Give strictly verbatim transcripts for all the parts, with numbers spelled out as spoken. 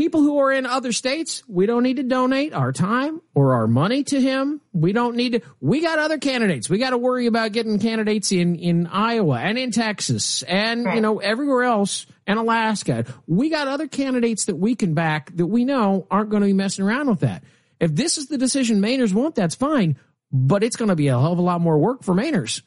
people who are in other states, we don't need to donate our time or our money to him. We don't need to. We got other candidates. We got to worry about getting candidates in, in Iowa and in Texas and, right. you know, everywhere else and Alaska. We got other candidates that we can back that we know aren't going to be messing around with that. If this is the decision Mainers want, that's fine, but it's going to be a hell of a lot more work for Mainers.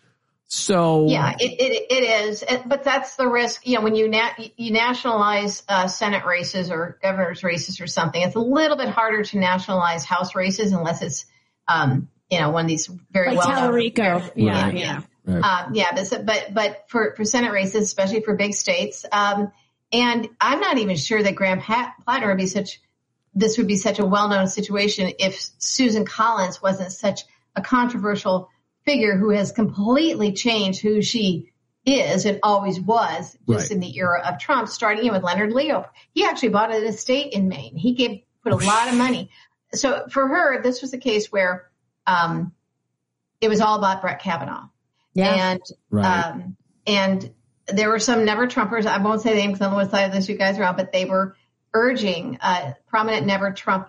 So yeah, it, it it is, but that's the risk. You know, when you na- you nationalize uh, Senate races or governor's races or something, it's a little bit harder to nationalize House races unless it's, um, you know, one of these very like well known. Tallarico. Yeah, right. yeah, right. Um, yeah. But but but for for Senate races, especially for big states, um, and I'm not even sure that Graham Plattner would be such. This would be such a well known situation if Susan Collins wasn't such a controversial figure who has completely changed who she is and always was just right. in the era of Trump, starting with Leonard Leo. He actually bought an estate in Maine. He gave put a lot of money. So for her, this was a case where um, it was all about Brett Kavanaugh. Yeah. And right. um, and there were some never Trumpers. I won't say the name because I don't know what side of this you guys are on, but they were urging uh, prominent never Trump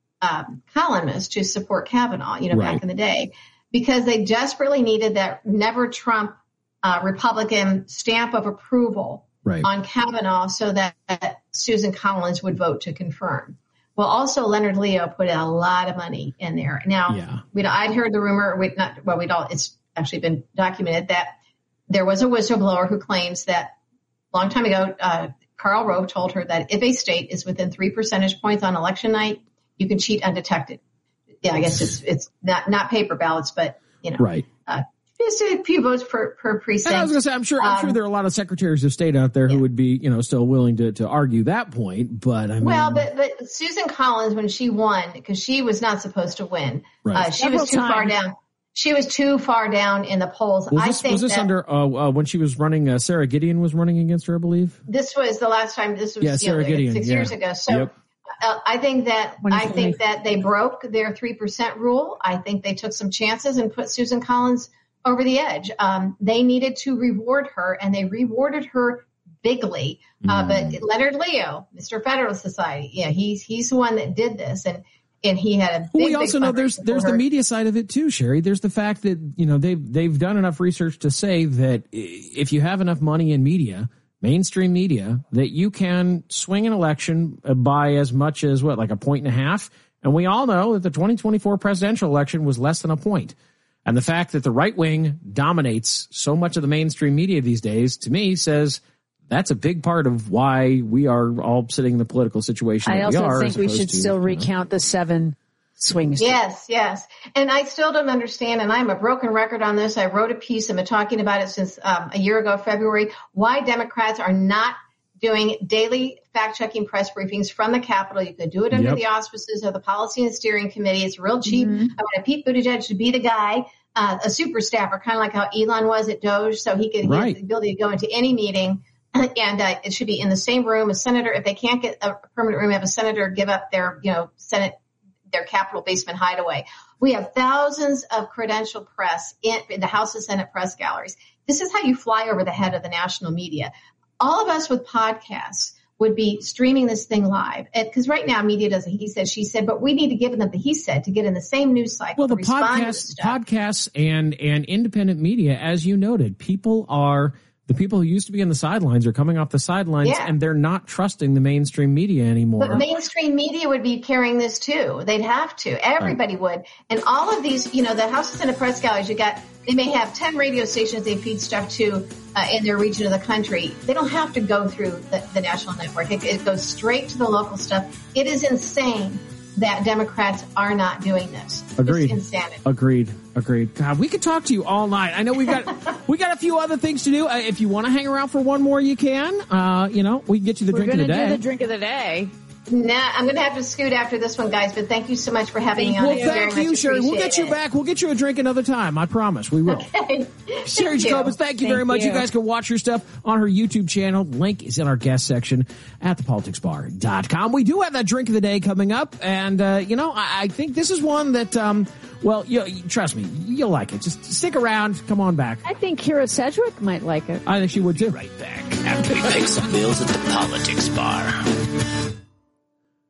um, columnists to support Kavanaugh, you know, right. back in the day. Because they desperately needed that never Trump uh, Republican stamp of approval right. on Kavanaugh so that, that Susan Collins would vote to confirm. Well, also Leonard Leo put a lot of money in there. Now, yeah. we'd, I'd heard the rumor, we'd not, well, we'd all, it's actually been documented that there was a whistleblower who claims that a long time ago, uh, Karl Rove told her that if a state is within three percentage points on election night, you can cheat undetected. Yeah, I guess it's it's not not paper ballots, but you know, right? Uh, just a few votes per per precinct. And I was going to say, I'm sure, I'm um, sure there are a lot of secretaries of state out there yeah. who would be, you know, still willing to to argue that point. But I mean, well, but but Susan Collins, when she won, because she was not supposed to win, right. uh, she Several was too times. far down. She was too far down in the polls. Was I this, think was this that, under uh, uh, when she was running? Uh, Sarah Gideon was running against her, I believe. This was the last time. This was yeah, Sarah you know, Gideon, six yeah. years ago. So. Yep. Uh, I think that I think that they broke their three percent rule. I think they took some chances and put Susan Collins over the edge. Um, they needed to reward her, and they rewarded her bigly. Uh, mm. But Leonard Leo, Mister Federalist Society, yeah, he's he's the one that did this, and and he had a. Big, well, we also big know there's there's her. the media side of it too, Sherry. There's the fact that you know they've they've done enough research to say that if you have enough money in media. Mainstream media, that you can swing an election by as much as what, like a point and a half. And we all know that the twenty twenty-four presidential election was less than a point. And the fact that the right wing dominates so much of the mainstream media these days, to me, says that's a big part of why we are all sitting in the political situation that I also we are. think we should to, still you know. recount the seven swings. Yes, yes. And I still don't understand, and I'm a broken record on this. I wrote a piece, I've been talking about it since um, a year ago, February, why Democrats are not doing daily fact-checking press briefings from the Capitol. You could do it under yep. the auspices of the Policy and Steering Committee. It's real cheap. Mm-hmm. I want Pete Buttigieg to be the guy, uh, a super staffer, kind of like how Elon was at Doge, so he could right. get the ability to go into any meeting. And uh, it should be in the same room. A senator, if they can't get a permanent room, have a senator give up their, you know, Senate their Capitol basement hideaway. We have thousands of credentialed press in, in the House and Senate press galleries. This is how you fly over the head of the national media. All of us with podcasts would be streaming this thing live. Because right now media does a he said, she said, but we need to give them the he said to get in the same news cycle. Well, the podcasts, podcasts and, and independent media, as you noted, people are the people who used to be on the sidelines are coming off the sidelines yeah. and they're not trusting the mainstream media anymore. But mainstream media would be carrying this too. They'd have to. Everybody right. would. And all of these, you know, the House and Senate press galleries, you got, they may have ten radio stations they feed stuff to uh, in their region of the country. They don't have to go through the, the national network. It, it goes straight to the local stuff. It is insane that Democrats are not doing this. Agreed. It's insanity. Agreed. Agreed. God, we could talk to you all night. I know we've got we got a few other things to do. Uh, if you want to hang around for one more, you can. Uh, you know, we can get you the We're drink of the day. We're going to do the drink of the day. Nah, I'm going to have to scoot after this one, guys, but thank you so much for having me on. Well, thank you, Sherry. We'll get you it. back. We'll get you a drink another time. I promise. We will. Okay. Sherry Jacobus, thank you thank very much. You. you guys can watch your stuff on her YouTube channel. Link is in our guest section at the politics bar dot com. We do have that drink of the day coming up, and, uh, you know, I, I think this is one that, um, well, you, trust me, you'll like it. Just stick around. Come on back. I think Kira Sedgwick might like it. I think she would, too. Right back after we pay some bills at the politics bar.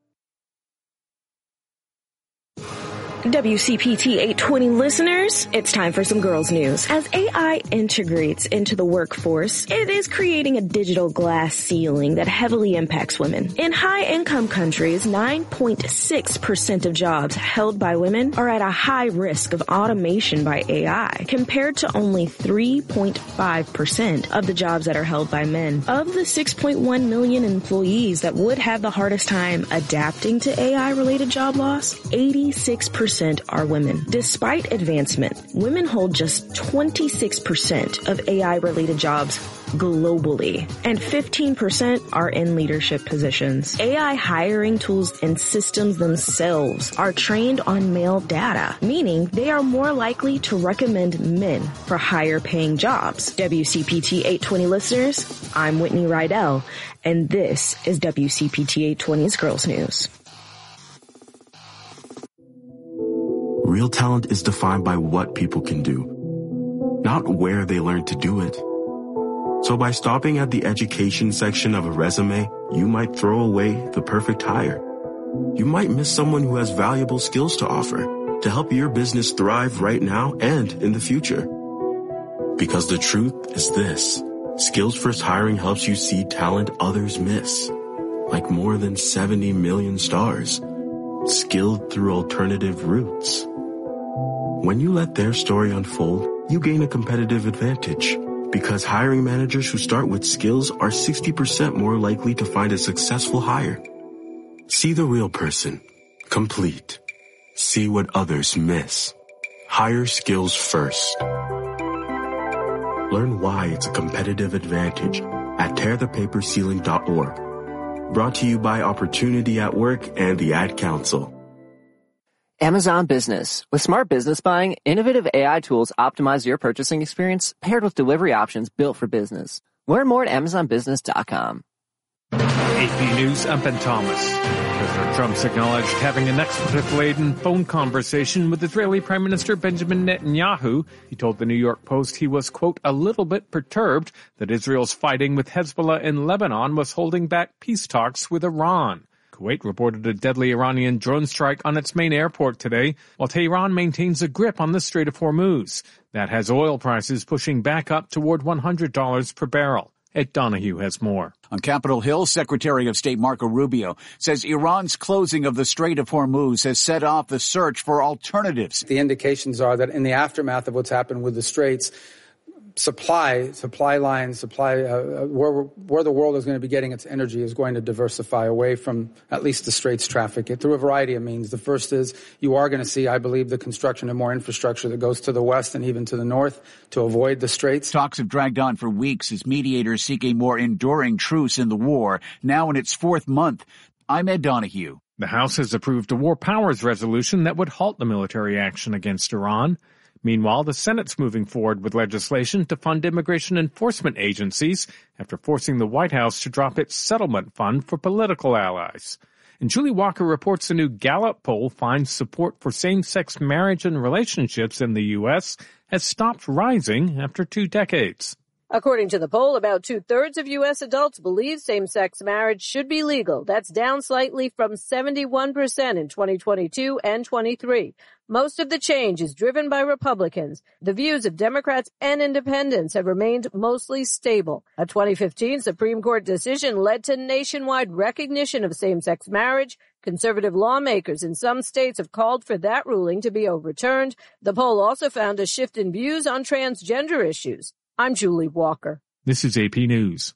W C P T eight twenty listeners, it's time for some girls news. As A I integrates into the workforce, it is creating a digital glass ceiling that heavily impacts women. In high-income countries, nine point six percent of jobs held by women are at a high risk of automation by A I, compared to only three point five percent of the jobs that are held by men. Of the six point one million employees that would have the hardest time adapting to A I-related job loss, eighty-six percent are women. Despite advancement, women hold just twenty-six percent of A I-related jobs globally, and fifteen percent are in leadership positions. A I hiring tools and systems themselves are trained on male data, meaning they are more likely to recommend men for higher paying jobs. W C P T eight twenty listeners, I'm Whitney Rydell, and this is W C P T eight twenty's Girls News. Real talent is defined by what people can do, not where they learn to do it. So by stopping at the education section of a resume, you might throw away the perfect hire. You might miss someone who has valuable skills to offer to help your business thrive right now and in the future. Because the truth is this: Skills First Hiring helps you see talent others miss, like more than seventy million stars, skilled through alternative routes. When you let their story unfold, you gain a competitive advantage, because hiring managers who start with skills are sixty percent more likely to find a successful hire. See the real person, complete. See what others miss. Hire skills first. Learn why it's a competitive advantage at tear the paper ceiling dot org. Brought to you by Opportunity at Work and the Ad Council. Amazon Business. With smart business buying, innovative A I tools optimize your purchasing experience paired with delivery options built for business. Learn more at amazon business dot com. A P News, I'm Ben Thomas. President Trump's acknowledged having an expletive-laden phone conversation with Israeli Prime Minister Benjamin Netanyahu. He told the New York Post he was, quote, a little bit perturbed that Israel's fighting with Hezbollah in Lebanon was holding back peace talks with Iran. Kuwait reported a deadly Iranian drone strike on its main airport today, while Tehran maintains a grip on the Strait of Hormuz. That has oil prices pushing back up toward one hundred dollars per barrel. Ed Donahue has more. On Capitol Hill, Secretary of State Marco Rubio says Iran's closing of the Strait of Hormuz has set off the search for alternatives. The indications are that in the aftermath of what's happened with the straits, supply, supply lines, supply, uh, where, where the world is going to be getting its energy is going to diversify away from at least the straits traffic through a variety of means. The first is you are going to see, I believe, the construction of more infrastructure that goes to the west and even to the north to avoid the straits. Talks have dragged on for weeks as mediators seek a more enduring truce in the war, now in its fourth month. I'm Ed Donahue. The House has approved a war powers resolution that would halt the military action against Iran. Meanwhile, the Senate's moving forward with legislation to fund immigration enforcement agencies after forcing the White House to drop its settlement fund for political allies. And Julie Walker reports a new Gallup poll finds support for same-sex marriage and relationships in the U S has stopped rising after two decades. According to the poll, about two-thirds of U S adults believe same-sex marriage should be legal. That's down slightly from seventy-one percent in twenty twenty-two and twenty-three. Most of the change is driven by Republicans. The views of Democrats and independents have remained mostly stable. A twenty fifteen Supreme Court decision led to nationwide recognition of same-sex marriage. Conservative lawmakers in some states have called for that ruling to be overturned. The poll also found a shift in views on transgender issues. I'm Julie Walker. This is A P News.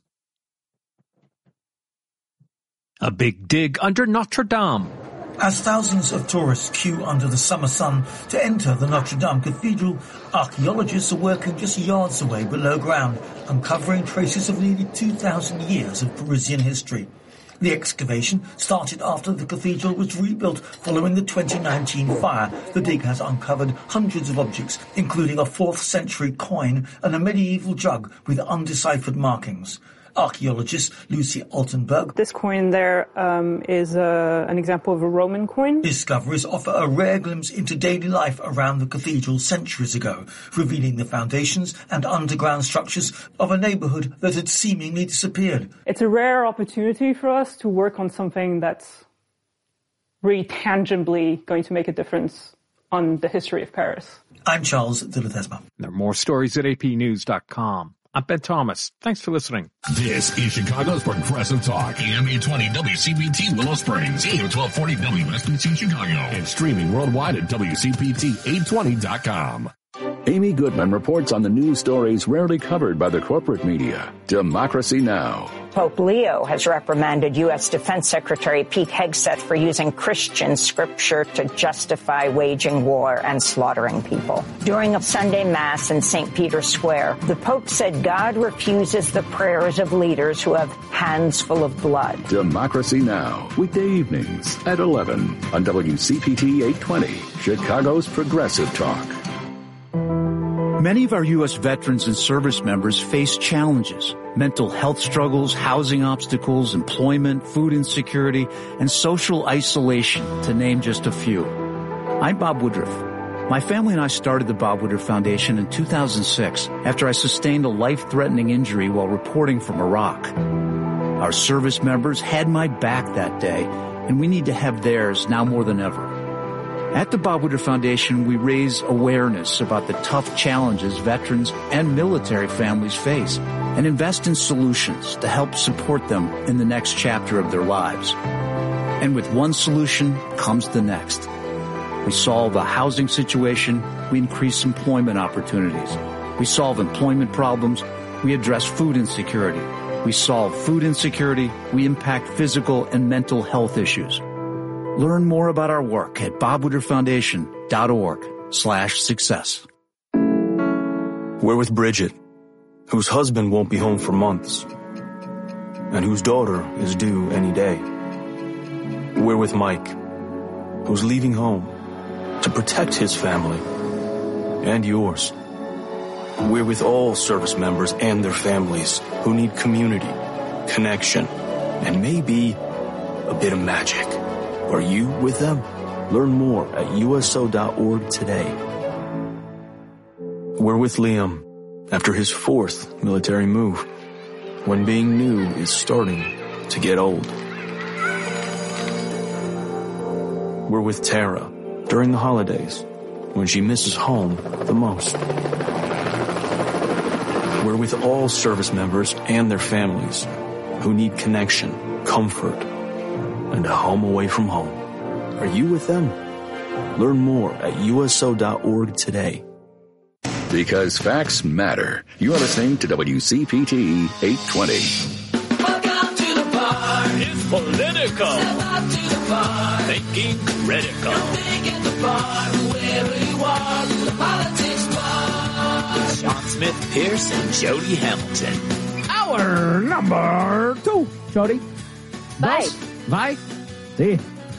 A big dig under Notre Dame. As thousands of tourists queue under the summer sun to enter the Notre Dame Cathedral, archaeologists are working just yards away below ground, uncovering traces of nearly two thousand years of Parisian history. The excavation started after the cathedral was rebuilt following the twenty nineteen fire. The dig has uncovered hundreds of objects, including a fourth century coin and a medieval jug with undeciphered markings. Archaeologist Lucy Altenberg. This coin there um, is uh, an example of a Roman coin. Discoveries offer a rare glimpse into daily life around the cathedral centuries ago, revealing the foundations and underground structures of a neighborhood that had seemingly disappeared. It's a rare opportunity for us to work on something that's really tangibly going to make a difference on the history of Paris. I'm Charles de Ledesma. There are more stories at A P news dot com. I'm Ben Thomas. Thanks for listening. This is Chicago's Progressive Talk. A M eight twenty W C P T Willow Springs. A M twelve forty W S B C Chicago. And streaming worldwide at W C P T eight twenty dot com. Amy Goodman reports on the news stories rarely covered by the corporate media. Democracy Now! Pope Leo has reprimanded U S Defense Secretary Pete Hegseth for using Christian scripture to justify waging war and slaughtering people. During a Sunday Mass in Saint Peter's Square, the Pope said God refuses the prayers of leaders who have hands full of blood. Democracy Now! Weekday evenings at eleven on W C P T eight twenty, Chicago's Progressive Talk. Many of our U S veterans and service members face challenges, mental health struggles, housing obstacles, employment, food insecurity, and social isolation, to name just a few. I'm Bob Woodruff. My family and I started the Bob Woodruff Foundation in two thousand six after I sustained a life-threatening injury while reporting from Iraq. Our service members had my back that day, and we need to have theirs now more than ever. At the Bob Woodruff Foundation, we raise awareness about the tough challenges veterans and military families face and invest in solutions to help support them in the next chapter of their lives. And with one solution comes the next. We solve a housing situation, we increase employment opportunities. We solve employment problems, we address food insecurity. We solve food insecurity, we impact physical and mental health issues. Learn more about our work at bob woodruff foundation dot org slash success. We're with Bridget, whose husband won't be home for months, and whose daughter is due any day. We're with Mike, who's leaving home to protect his family and yours. We're with all service members and their families who need community, connection, and maybe a bit of magic. Are you with them? Learn more at U S O dot org today. We're with Liam after his fourth military move, when being new is starting to get old. We're with Tara during the holidays, when she misses home the most. We're with all service members and their families who need connection, comfort, and a home away from home. Are you with them? Learn more at U S O dot org today. Because facts matter. You are listening to W C P T eight twenty. Welcome to the bar. It's political. Step up to the bar. Thinking critical. Come think at the bar, wherever you are, the politics bar. With Sean Smith, Pierce, and Jody Hamilton. Hour number two. Jody. Bye. Bye. See.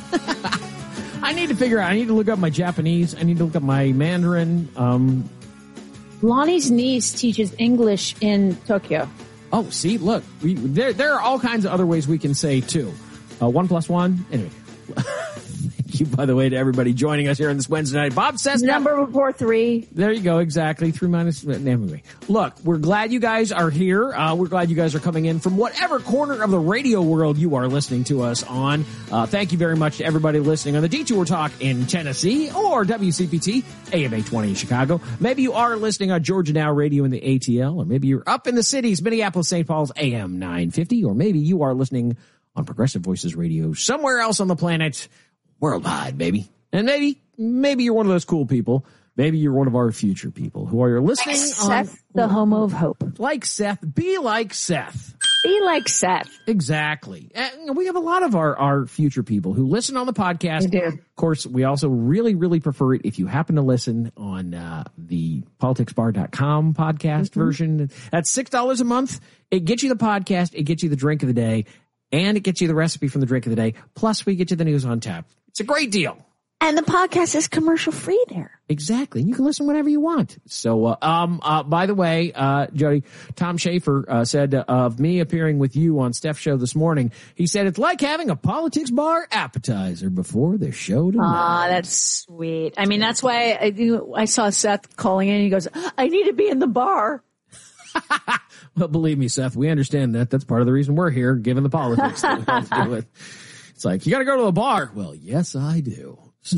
I need to figure out, I need to look up my Japanese. I need to look up my Mandarin. Um, Lonnie's niece teaches English in Tokyo. Oh, see, look, we, there there are all kinds of other ways we can say two. Uh, one plus one. Anyway, thank you, by the way, to everybody joining us here on this Wednesday night. Bob says number before three. There you go, exactly. Three minus. Anyway, look, we're glad you guys are here. Uh, we're glad you guys are coming in from whatever corner of the radio world you are listening to us on. Uh, thank you very much to everybody listening on the Detour Talk in Tennessee or W C P T A M eight twenty in Chicago. Maybe you are listening on Georgia Now Radio in the A T L, or maybe you're up in the cities, Minneapolis, Saint Paul's A M nine fifty, or maybe you are listening on Progressive Voices Radio somewhere else on the planet, worldwide, baby. And maybe, maybe you're one of those cool people. Maybe you're one of our future people who are listening Seth, on, the homo of hope. Like Seth. Be like Seth. Be like Seth. Exactly. And we have a lot of our, our future people who listen on the podcast. We do. Of course, we also really, really prefer it if you happen to listen on uh, the politics bar dot com podcast mm-hmm. version. That's six dollars a month. It gets you the podcast. It gets you the drink of the day. And it gets you the recipe from the drink of the day. Plus, we get you the news on tap. It's a great deal. And the podcast is commercial free there. Exactly. You can listen whenever you want. So, uh, um, uh, by the way, uh, Jody, Tom Schaefer uh, said uh, of me appearing with you on Steph's show this morning, he said it's like having a politics bar appetizer before the show tonight. Ah, that's sweet. I mean, that's why I, do, I saw Seth calling in. He goes, I need to be in the bar. Well, believe me, Seth, we understand that. That's part of the reason we're here, given the politics that we have to deal with. It's like, you got to go to the bar. Well, yes, I do. So.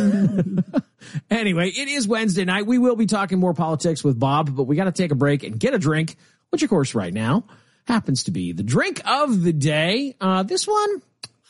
Anyway, it is Wednesday night. We will be talking more politics with Bob, but we got to take a break and get a drink, which, of course, right now happens to be the drink of the day. Uh, this one,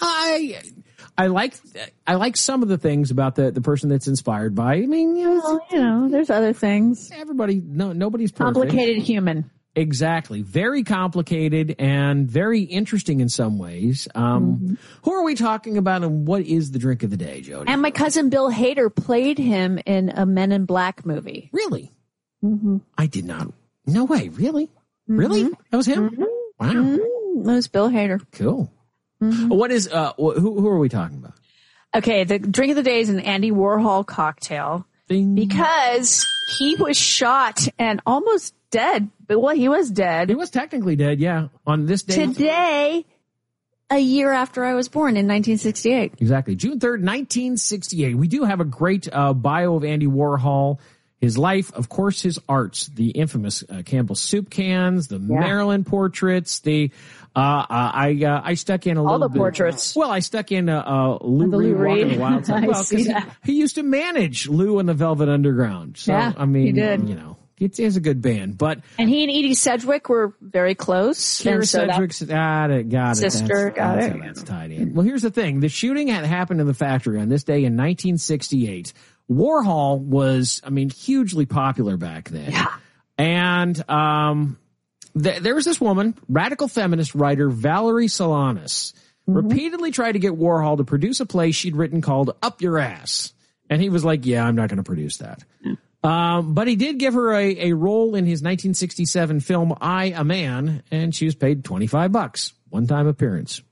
I I like I like some of the things about the, the person that's inspired by. I mean, you know, well, you know there's other things. Everybody, no, nobody's perfect. Complicated human. Exactly. Very complicated and very interesting in some ways. Um, mm-hmm. Who are we talking about and what is the drink of the day, Jody? And my cousin Bill Hader played him in a Men in Black movie. Really? Mm-hmm. I did not. No way. Really? Mm-hmm. Really? That was him? Mm-hmm. Wow. Mm-hmm. That was Bill Hader. Cool. Mm-hmm. What is, uh, who, who are we talking about? Okay. The drink of the day is an Andy Warhol cocktail. Bing. Because he was shot and almost dead. But well, he was dead. He was technically dead, yeah. On this day. Today, a year after I was born in nineteen sixty-eight. Exactly. June third, nineteen sixty-eight. We do have a great uh, bio of Andy Warhol. His life, of course, his arts, the infamous uh, Campbell soup cans, the yeah. Maryland portraits, the, uh, uh, I, uh, I stuck in a All little the bit. portraits. Well, I stuck in, uh, uh Lou, the Reed, Lou Reed. Walking the Wild Side. Well, see he, that. he used to manage Lou and the Velvet Underground. So, yeah, I mean, he did. you know, it is a good band, but. And he and Edie Sedgwick were very close. Kira so Sedgwick's got it, got it. Sister, that's, got that's it. How that's tied in. Well, here's the thing. The shooting had happened in the factory on this day in nineteen sixty-eight. Warhol was, I mean, hugely popular back then. Yeah. And um, th- there was this woman, radical feminist writer Valerie Solanas, mm-hmm. repeatedly tried to get Warhol to produce a play she'd written called Up Your Ass. And he was like, yeah, I'm not going to produce that. Mm. Um, but he did give her a, a role in his nineteen sixty-seven film I, a Man, and she was paid twenty-five bucks, one-time appearance.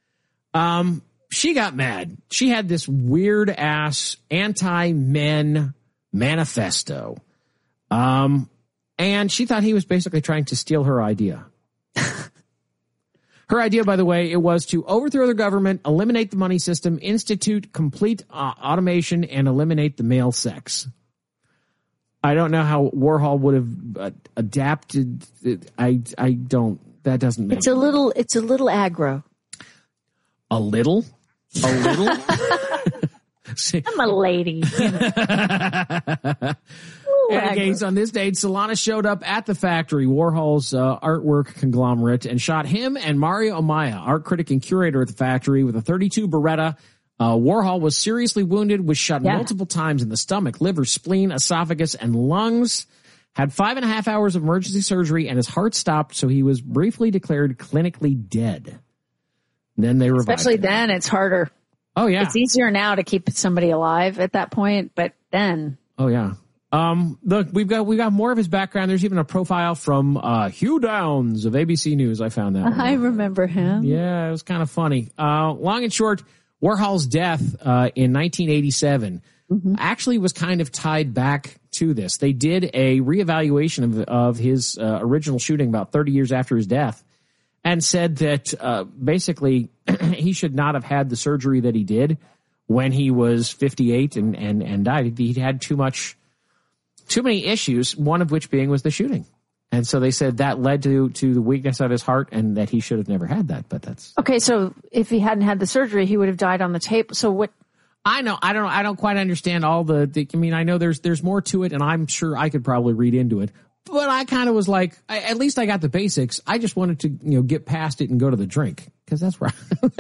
Um. She got mad. She had this weird ass anti-men manifesto. Um, and she thought he was basically trying to steal her idea. Her idea, by the way, it was to overthrow the government, eliminate the money system, institute complete uh, automation, and eliminate the male sex. I don't know how Warhol would have uh, adapted. I, I don't, that doesn't make It's a little, it's a little aggro. A little? A little? I'm a lady. In any case, on this date, Solana showed up at the factory, Warhol's uh, artwork conglomerate, and shot him and Mario Amaya, art critic and curator at the factory, with a thirty-two Beretta. Uh, Warhol was seriously wounded, was shot yeah. multiple times in the stomach, liver, spleen, esophagus, and lungs. Had five and a half hours of emergency surgery, and his heart stopped, so he was briefly declared clinically dead. Then they revived Especially him. then, it's harder. Oh, yeah. It's easier now to keep somebody alive at that point, but then. Oh, yeah. Um, look, we've got, we've got more of his background. There's even a profile from, uh, Hugh Downs of A B C News. I found that. I one. remember him. Yeah, it was kind of funny. Uh, long and short, Warhol's death, uh, in nineteen eighty-seven mm-hmm. actually was kind of tied back to this. They did a reevaluation of, of his, uh, original shooting about thirty years after his death and said that, uh, basically he should not have had the surgery that he did when he was fifty-eight and, and, and died. He'd had too much, too many issues, one of which being was the shooting. And so they said that led to, to the weakness of his heart and that he should have never had that, but that's. Okay. So if he hadn't had the surgery, he would have died on the tape. So what? I know. I don't know. I don't quite understand all the, the, I mean, I know there's, there's more to it and I'm sure I could probably read into it, but I kind of was like, I, at least I got the basics. I just wanted to, you know, get past it and go to the drink because that's right.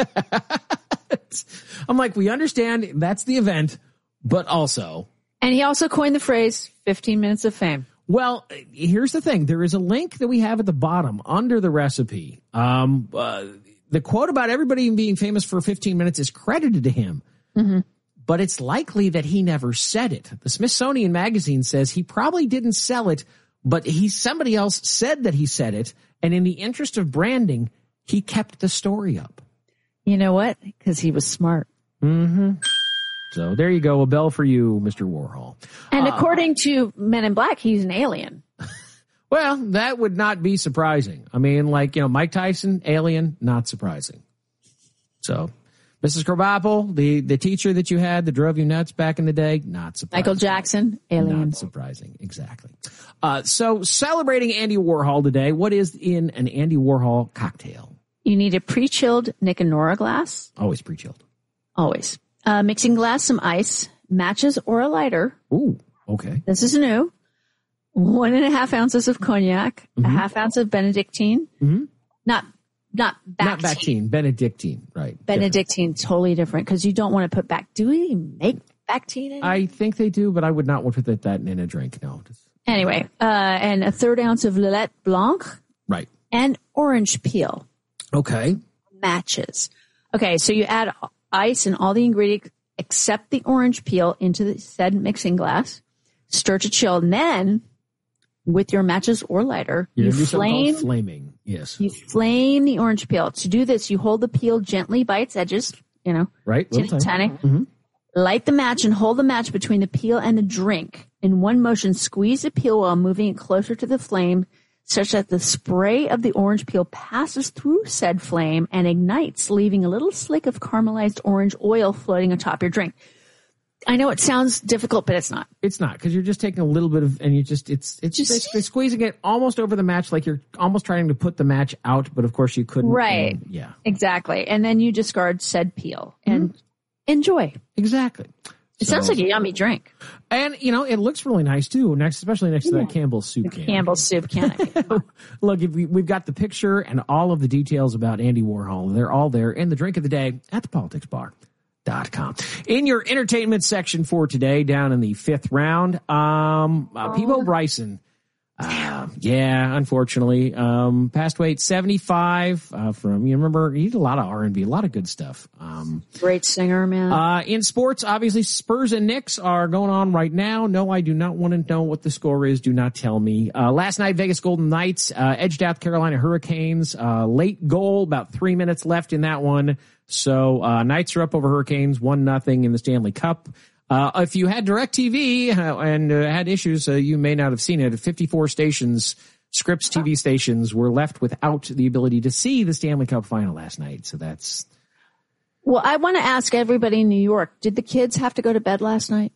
I'm like, we understand that's the event, but also. And he also coined the phrase fifteen minutes of fame. Well, here's the thing. There is a link that we have at the bottom under the recipe. Um, uh, the quote about everybody being famous for fifteen minutes is credited to him, mm-hmm. but it's likely that he never said it. The Smithsonian Magazine says he probably didn't sell it, but he, somebody else said that he said it. And in the interest of branding, he kept the story up. You know what? Because he was smart. Mm-hmm. So there you go. A bell for you, Mister Warhol. And uh, according to Men in Black, he's an alien. Well, that would not be surprising. I mean, like, you know, Mike Tyson, alien, not surprising. So, Missus Krabappel, the, the teacher that you had that drove you nuts back in the day, not surprising. Michael Jackson, alien. Not surprising. Exactly. Uh, so celebrating Andy Warhol today, what is in an Andy Warhol cocktail? You need a pre-chilled Nick and Nora glass. Always pre-chilled. Always. Uh, mixing glass, some ice, matches or a lighter. Ooh, okay. This is new. One and a half ounces of cognac, Mm-hmm. a half ounce of Benedictine. Mm-hmm. Not, not Bactine. Not Bactine, Benedictine, right. Benedictine, totally different because you don't want to put back. Do we make Bactine in it? I think they do, but I would not want to put that in a drink. No. Just, Anyway, uh, and a third ounce of Lillet Blanc right. and orange peel. Okay. Matches. Okay, so you add ice and all the ingredients except the orange peel into the said mixing glass. Stir to chill. And then, with your matches or lighter, You're you gonna do something flame. called flaming. Yes. You flame the orange peel. To do this, you hold the peel gently by its edges. You know, Right. tinny Little tiny. tiny. Mm-hmm. Light the match and hold the match between the peel and the drink. In one motion, squeeze the peel while moving it closer to the flame such that the spray of the orange peel passes through said flame and ignites, leaving a little slick of caramelized orange oil floating atop your drink. I know it sounds difficult, but it's not. It's not, because you're just taking a little bit of, and you just, it's, it's just basically squeezing it almost over the match, like you're almost trying to put the match out, but of course you couldn't. Right. And, yeah. Exactly. And then you discard said peel and mm-hmm. enjoy. Exactly. It So- sounds like a yummy drink. And, you know, it looks really nice too, next, especially next to that Campbell's soup can. Campbell's soup can. Look, if we, we've got the picture and all of the details about Andy Warhol. They're all there in the drink of the day at the politics bar dot com. In your entertainment section for today, down in the fifth round, um, uh, Peebo Bryson. Uh, yeah, unfortunately, um, passed away at seventy-five, uh, from, you remember, he did a lot of R and B, a lot of good stuff. Um, Great singer, man. Uh, in sports, obviously, Spurs and Knicks are going on right now. No, I do not want to know what the score is. Do not tell me. Uh, last night, Vegas Golden Knights, uh, edged out the Carolina Hurricanes, uh, late goal, about three minutes left in that one. So, uh, Knights are up over Hurricanes, one nothing in the Stanley Cup. Uh, if you had DirecTV uh, and uh, had issues, uh, you may not have seen it. fifty-four stations, Scripps T V stations, were left without the ability to see the Stanley Cup final last night. So that's... Well, I want to ask everybody in New York, did the kids have to go to bed last night?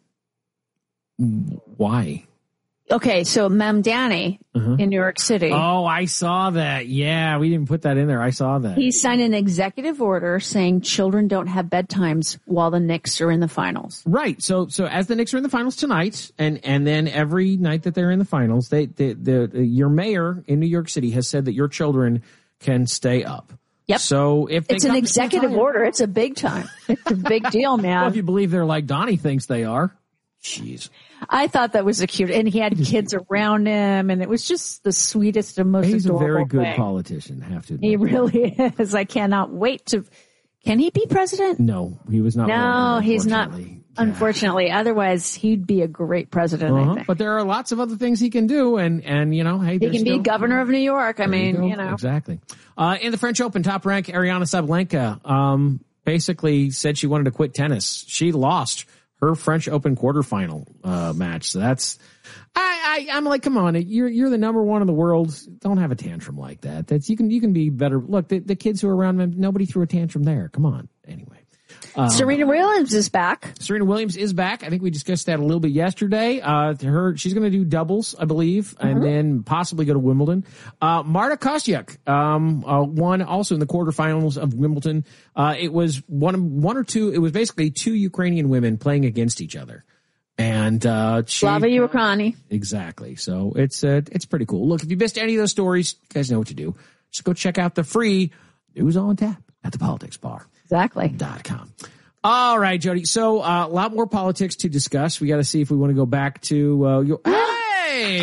Why? Okay, so Mem Danny Uh-huh. in New York City, Oh, I saw that. Yeah, we didn't put that in there. I saw that. he signed an executive order saying children don't have bedtimes while the Knicks are in the finals. Right. So, so as the Knicks are in the finals tonight, and, and then every night that they're in the finals, they, they, the, your mayor in New York City has said that your children can stay up. Yep. So if they It's an come- executive order. It's a big time. It's a big deal, man. Well, if you believe they're like Donnie thinks they are. Jeez. I thought that was a cute, and he had kids around him, and it was just the sweetest and most He's a adorable very good thing. politician, have to admit. He really is. I cannot wait to. Can he be president? No, he was not. No, one, he's not. unfortunately. Unfortunately, otherwise he'd be a great president. Uh-huh. I think But there are lots of other things he can do, and, and you know, hey, he there's can be still- governor of New York. I There mean, go. you know, Exactly. Uh, in the French Open, top rank Ariana Sabalenka, um, basically said she wanted to quit tennis. She lost her French Open quarterfinal, uh, match. So that's, I, I, I'm like, come on, you're, you're the number one in the world. Don't have a tantrum like that. That's, you can, you can be better. Look, the, the kids who are around them, nobody threw a tantrum there. Come on. Anyway. Um, Serena Williams is back. Serena Williams is back. I think we discussed that a little bit yesterday. Uh, to her, she's going to do doubles, I believe, and Mm-hmm. then possibly go to Wimbledon. Uh, Marta Kostyuk, um, uh, won also in the quarterfinals of Wimbledon. Uh, it was one, one or two, it was basically two Ukrainian women playing against each other. And, uh, she, Slava Ukraini. exactly. So it's, uh, it's pretty cool. Look, if you missed any of those stories, you guys know what to do. Just go check out the free News on Tap at the Politics Bar. Exactly. Dot com. All right, Jody. So uh, a lot more politics to discuss. We got to see if we want to go back to uh, your. Hey!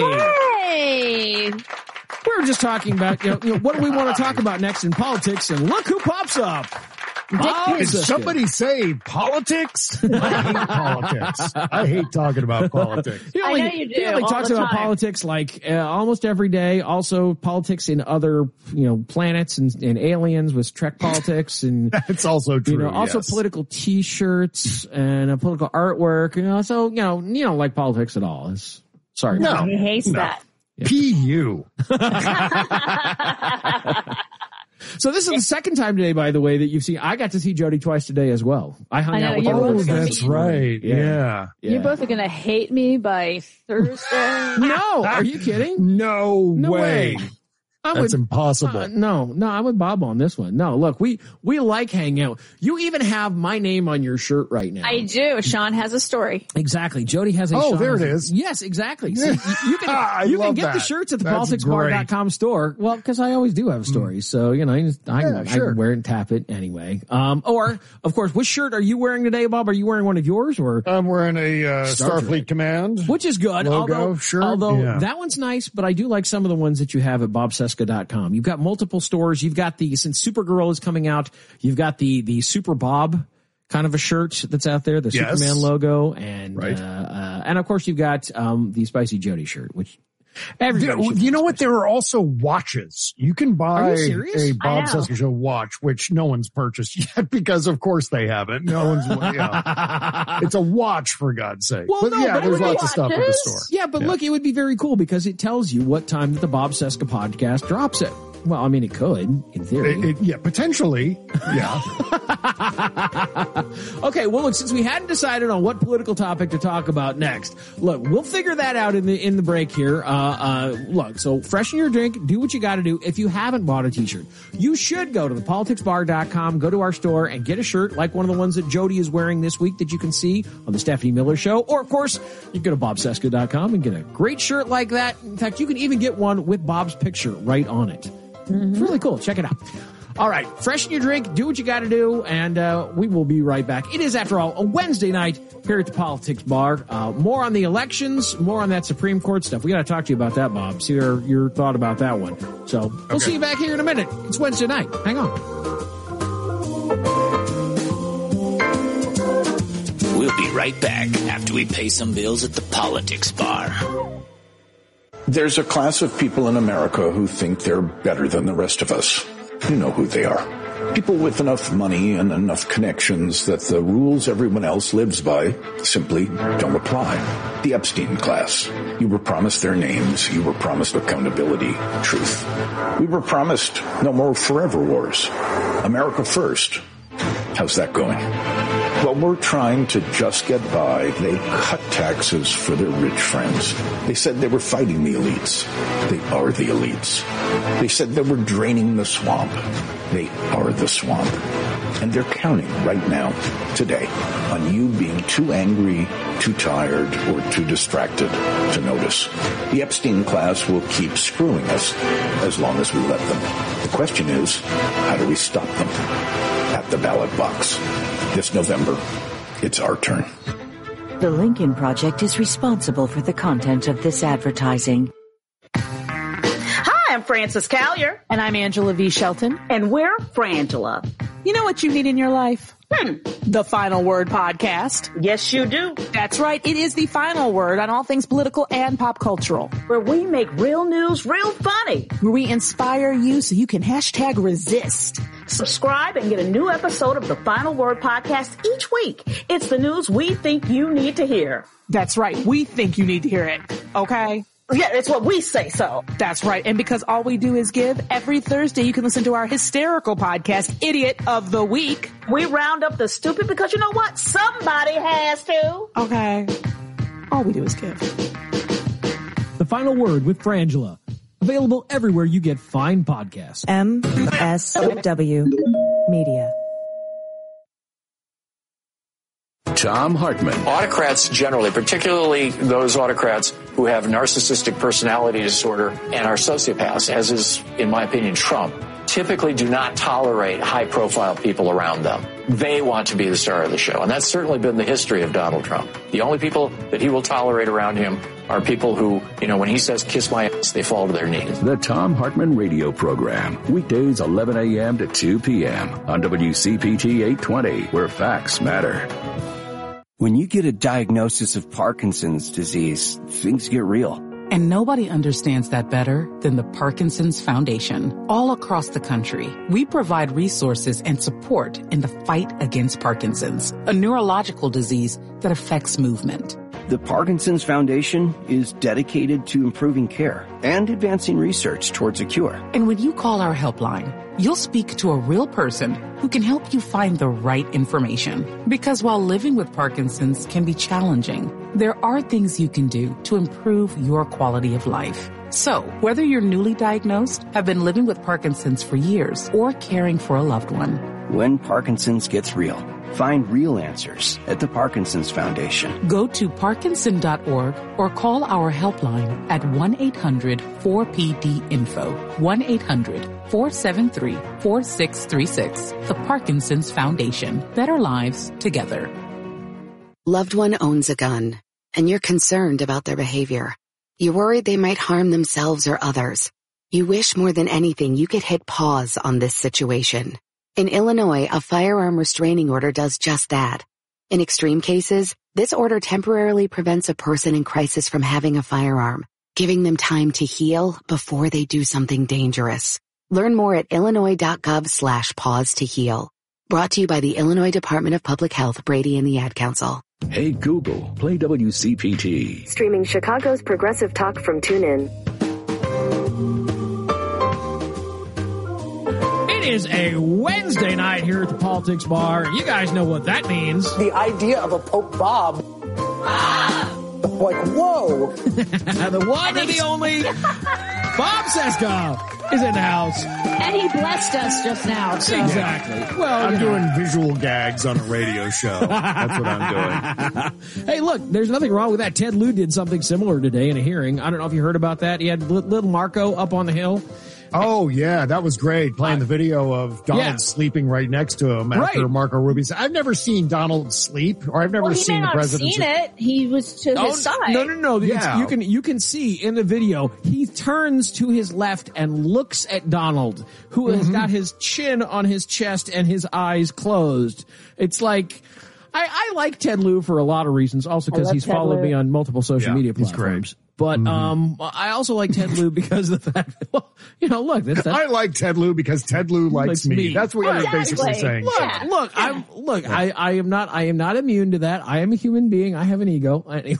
Hey! We were just talking about you know, you know what do we want to talk about next in politics, and look who pops up. Oh, did Siska. somebody say politics? I hate politics. I hate talking about politics. He only, I know you do, He only all talks the about time. politics like uh, almost every day. Also, politics in other you know planets and, and aliens with Trek politics, and It's also true. you know also yes. political T-shirts and uh, political artwork. You know, so you know you don't like politics at all. It's, sorry, No. He hates No. that. P U. So this is the second time today, by the way, that you've seen. I got to see Jody twice today as well. I hung I know, out with you're her. both Oh, gonna that's be- right. Yeah. Yeah. Yeah. You're both going to hate me by Thursday. No, are you kidding? No, No way. way. I That's would, impossible. Uh, no, no, I'm with Bob on this one. No, look, we, we like hanging out. You even have my name on your shirt right now. I do. Sean has a story. Exactly. Jody has a Oh, Sean there it has, is. Yes, exactly. So you, you can, I you can love get that. the shirts at the That's politics bar dot com store. Well, cause I always do have stories. So, you know, I, just, I, Yeah, can, I sure. can wear it and tap it anyway. Um, or of course, which shirt are you wearing today, Bob? Are you wearing one of yours or? I'm wearing a uh, Star Starfleet Trek. Command. Which is good. Logo, although, shirt. although Yeah. that one's nice, but I do like some of the ones that you have at bob cesca dot com. You've got multiple stores. You've got the, since Supergirl is coming out, you've got the, the Super Bob kind of a shirt that's out there, the Yes. Superman logo. And, Right. uh, uh, and of course you've got, um, the Spicy Jody shirt, which everybody There- should you know what? There are also watches. You can buy Are you serious? a I Bob know. Cesca Show watch, which no one's purchased yet because, of course, they haven't. No one's. Yeah. It's a watch, for God's sake. Well, but no, yeah, but there's it would lots be of stuff at the watches. store. Yeah, but look, it would be very cool because it tells you what time that the Bob Cesca podcast drops it. Well, I mean, it could, in theory. It, it, yeah, potentially. Yeah. Okay, well, look, since we hadn't decided on what political topic to talk about next, look, we'll figure that out in the in the break here. Uh, uh, look, so freshen your drink, do what you got to do. If you haven't bought a t-shirt, you should go to the politics bar dot com, go to our store, and get a shirt like one of the ones that Jody is wearing this week that you can see on the Stephanie Miller Show. Or, of course, you can go to bob cesca dot com and get a great shirt like that. In fact, you can even get one with Bob's picture right on it. It's really cool. Check it out. All right. Freshen your drink. Do what you got to do. And uh, we will be right back. It is, after all, a Wednesday night here at the Politics Bar. Uh, more on the elections, more on that Supreme Court stuff. We got to talk to you about that, Bob. See your, your thought about that one. So we'll Okay. see you back here in a minute. It's Wednesday night. Hang on. We'll be right back after we pay some bills at the Politics Bar. There's a class of people in America who think they're better than the rest of us. You know who they are. People with enough money and enough connections that the rules everyone else lives by simply don't apply. The Epstein class. You were promised their names. You were promised accountability, truth. We were promised no more forever wars. America first. How's that going? While we're trying to just get by, they cut taxes for their rich friends. They said they were fighting the elites. They are the elites. They said they were draining the swamp. They are the swamp. And they're counting right now, today, on you being too angry, too tired, or too distracted to notice. The Epstein class will keep screwing us as long as we let them. The question is, how do we stop them? At the ballot box. This November, it's our turn. The Lincoln Project is responsible for the content of this advertising. Hi, I'm Frances Callier. And I'm Angela V. Shelton. And we're Frangela. You know what you need in your life? Hmm. The Final Word Podcast. Yes, you do. That's right. It is the final word on all things political and pop cultural. Where we make real news real funny. Where we inspire you so you can hashtag resist. Subscribe and get a new episode of the Final Word Podcast each week. It's the news we think you need to hear. That's right. We think you need to hear it. Okay? Yeah, it's what we say so. That's right. And because all we do is give, every Thursday you can listen to our hysterical podcast, Idiot of the Week. We round up the stupid because you know what? Somebody has to. Okay. All we do is give. The Final Word with Frangela. Available everywhere you get fine podcasts. M S W Media. Tom Hartman. Autocrats generally, particularly those autocrats who have narcissistic personality disorder and are sociopaths, as is, in my opinion, Trump, typically do not tolerate high-profile people around them. They want to be the star of the show, and that's certainly been the history of Donald Trump. The only people that he will tolerate around him are people who, you know, when he says, kiss my ass, they fall to their knees. The Tom Hartman Radio Program. Weekdays eleven a.m. to two p.m. on W C P T eight twenty, where facts matter. When you get a diagnosis of Parkinson's disease, things get real. And nobody understands that better than the Parkinson's Foundation. All across the country, we provide resources and support in the fight against Parkinson's, a neurological disease that affects movement. The Parkinson's Foundation is dedicated to improving care and advancing research towards a cure. And when you call our helpline, you'll speak to a real person who can help you find the right information. Because while living with Parkinson's can be challenging, there are things you can do to improve your quality of life. So, whether you're newly diagnosed, have been living with Parkinson's for years, or caring for a loved one, When Parkinson's gets real, find real answers at the Parkinson's Foundation. go to parkinson dot org or call our helpline at one eight hundred four P D info, one eight hundred four seven three four six three six. The Parkinson's Foundation. Better lives together. Loved one owns a gun, and you're concerned about their behavior. You're worried they might harm themselves or others. You wish more than anything you could hit pause on this situation. In Illinois, a firearm restraining order does just that. In extreme cases, this order temporarily prevents a person in crisis from having a firearm, giving them time to heal before they do something dangerous. Learn more at illinois.gov slash pause to heal. Brought to you by the Illinois Department of Public Health, Brady and the Ad Council. Hey Google, play W C P T. Streaming Chicago's progressive talk from TuneIn. It is a Wednesday night here at the Politics Bar. You guys know what that means. The idea of a Pope Bob. Like, whoa. The one and the only Bob Cesca is in the house. And he blessed us just now. So. Exactly. Well, I'm you doing know. visual gags on a radio show. That's what I'm doing. Hey, look, there's nothing wrong with that. Ted Lieu did something similar today in a hearing. I don't know if you heard about that. He had little Marco up on the Hill. Oh, yeah, that was great. Playing the video of Donald Yeah. sleeping right next to him after Right. Marco Rubio said, I've never seen Donald sleep, or I've never Well, he seen may the not president. have seen it. He was to Oh, his side. No, no, no. It's- Yeah. You can you can see in the video, he turns to his left and looks at Donald, who has got his chin on his chest and his eyes closed. It's like, I, I like Ted Lieu for a lot of reasons, also because love he's Ted followed Lieu. me on multiple social Yeah, media he's platforms. great. But um, I also like Ted Lieu because of the fact that, well, you know, look, that's, that's I like Ted Lieu because Ted Lieu likes, likes me. me. That's what Right. you're basically Exactly. saying. Look, Yeah. look, I'm look. I, I am not. I am not immune to that. I am a human being. I have an ego. Anyway.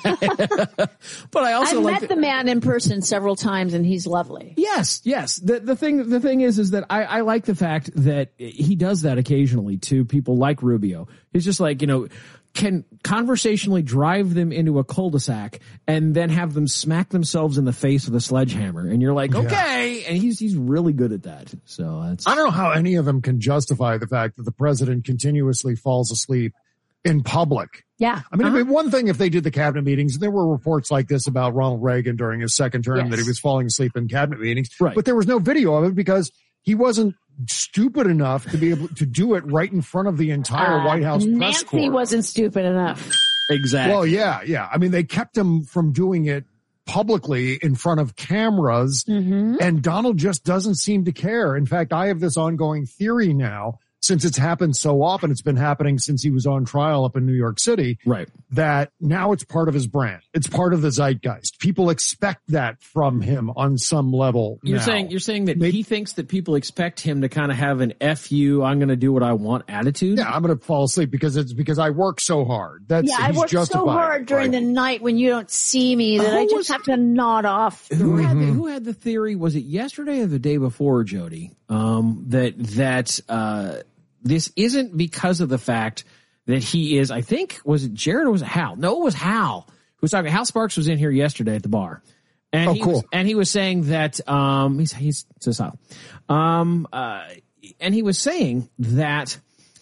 But I also I've like met the man in person several times, and he's lovely. Yes, yes. The the thing the thing is is that I, I like the fact that he does that occasionally to people like Rubio. He's just like, you know, can conversationally drive them into a cul-de-sac and then have them smack themselves in the face with a sledgehammer. And you're like, okay. And he's he's really good at that. So that's I don't know how any of them can justify the fact that the president continuously falls asleep in public. Yeah. I mean, Uh-huh. it'd be one thing if they did the cabinet meetings. There were reports like this about Ronald Reagan during his second term Yes. that he was falling asleep in cabinet meetings. Right. But there was no video of it because he wasn't stupid enough to be able to do it right in front of the entire Uh, White House press Nancy corps. wasn't stupid enough. exactly. Well, yeah, yeah. I mean, they kept him from doing it publicly in front of cameras, Mm-hmm. and Donald just doesn't seem to care. In fact, I have this ongoing theory now, since it's happened so often, it's been happening since he was on trial up in New York City, Right. that now it's part of his brand. It's part of the zeitgeist. People expect that from him on some level. You're now. saying you're saying that he thinks that people expect him to kind of have an F you, I'm going to do what I want attitude. Yeah, I'm going to fall asleep because it's because I work so hard. That's Yeah, I he's work so justified. hard during Like, the night when you don't see me that Who I just was- have to nod off. Who had the, who had the theory? Was it yesterday or the day before, Jody? Um, that that uh, this isn't because of the fact that he is. I think was it Jared or was it Hal? No, it was Hal who was talking. Hal Sparks was in here yesterday at the bar, and Oh, he cool. was, and he was saying that um, he's he's says Hal, um, uh, and he was saying that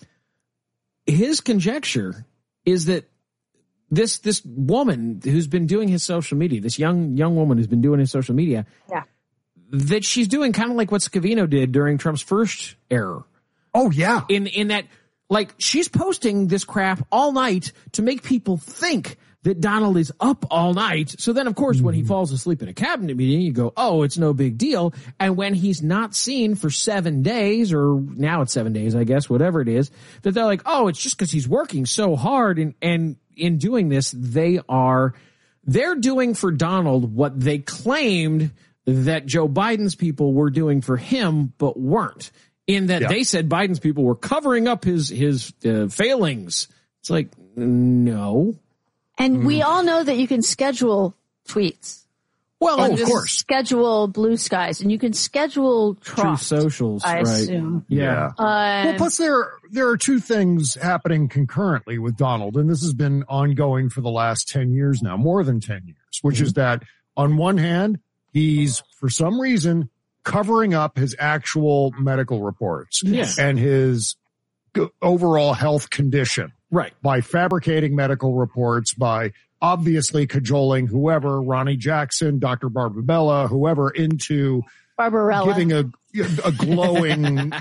his conjecture is that this this woman who's been doing his social media, this young young woman who's been doing his social media, Yeah. that she's doing kind of like what Scavino did during Trump's first era. Oh yeah. In in that, like, she's posting this crap all night to make people think that Donald is up all night. So then, of course, when he falls asleep in a cabinet meeting, you go, oh, it's no big deal. And when he's not seen for seven days, or now it's seven days, I guess, whatever it is, that they're like, oh, it's just because he's working so hard. And, and in doing this, they are, they're doing for Donald what they claimed that Joe Biden's people were doing for him, but weren't. In that Yeah. they said Biden's people were covering up his his uh, failings. It's like, no. And we all know that you can schedule tweets. Well, oh, and of just course. schedule Blue Skies, and you can schedule True Truth, Socials, I right? assume. Yeah. Um, well, plus there there are two things happening concurrently with Donald, and this has been ongoing for the last ten years now, more than ten years, which mm-hmm. is that on one hand, he's for some reason covering up his actual medical reports yes. and his overall health condition. Right. By fabricating medical reports, by obviously cajoling whoever, Ronnie Jackson, Doctor Barbarella, whoever, into Barbarella. giving a a glowing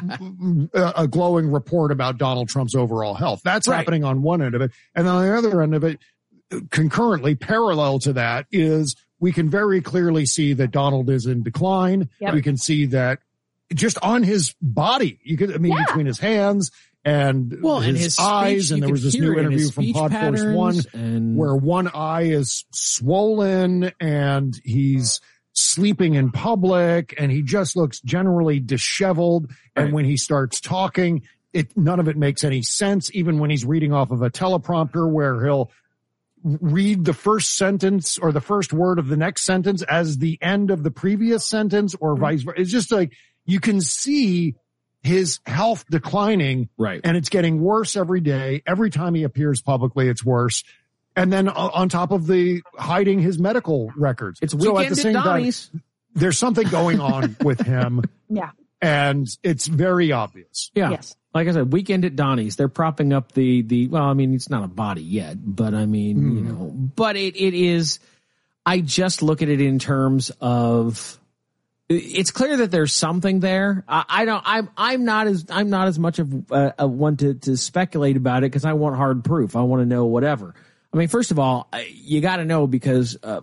a glowing report about Donald Trump's overall health. That's right. happening on one end of it. And on the other end of it, concurrently, parallel to that, is we can very clearly see that Donald is in decline. Yep. We can see that just on his body, you could, I mean, yeah. between his hands and well, his, and his eyes, speech, and there was this new interview from Pod Force One and... where one eye is swollen and he's sleeping in public and he just looks generally disheveled. Right. And when he starts talking, it none of it makes any sense, even when he's reading off of a teleprompter where he'll read the first sentence or the first word of the next sentence as the end of the previous sentence or vice versa. It's just like you can see his health declining, right? And it's getting worse every day. Every time he appears publicly, it's worse. And then on top of the hiding his medical records, it's so weekend at the same at Donnie's. time, there's something going on with him. Yeah, and it's very obvious. Yeah. Yes. Like I said, weekend at Donnie's. They're propping up the the. Well, I mean, it's not a body yet, but I mean, mm. you know, but it it is. I just look at it in terms of. It's clear that there's something there. I, I don't. I'm. I'm not as. I'm not as much of uh, a one to to speculate about it because I want hard proof. I want to know whatever. I mean, first of all, you got to know because uh,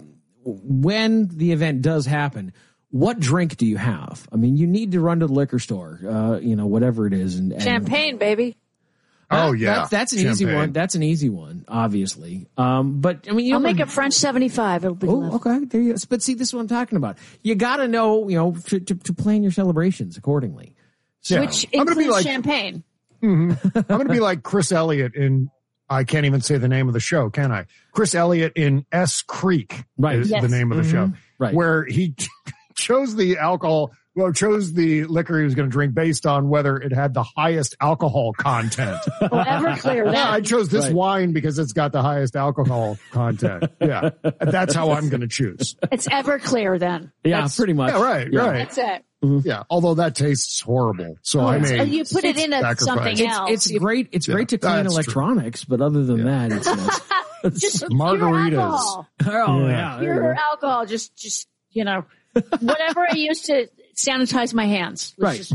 when the event does happen, what drink do you have? I mean, you need to run to the liquor store. Uh, you know, whatever it is, and, and champagne, baby. Oh yeah, that's, that's an champagne. easy one. That's an easy one, obviously. Um, but I mean, you I'll know, make a French seventy-five. It'll be oh, okay. There you go. But see, this is what I'm talking about. You got to know, you know, to, to, to plan your celebrations accordingly. So, Which I'm includes gonna be like, champagne. Mm-hmm. I'm going to be like Chris Elliott in. I can't even say the name of the show, can I? Chris Elliott in S Creek, right? Is yes. the name of the mm-hmm. show, right? Where he chose the alcohol. Well, chose the liquor he was going to drink based on whether it had the highest alcohol content. Well, Everclear. Yeah, I chose this right. wine because it's got the highest alcohol content. Yeah, that's how I'm going to choose. It's Everclear then. Yeah, that's, pretty much. Yeah, right, yeah. right. That's it. Mm-hmm. Yeah, although that tastes horrible. So oh, I may. oh, you put it in a, something it's, else. It's great. It's yeah, great to clean electronics, true. But other than yeah. that, it's, it's just margaritas. Pure alcohol. Oh yeah, pure alcohol. Just, just you know, whatever I used to sanitize my hands. Right. Just,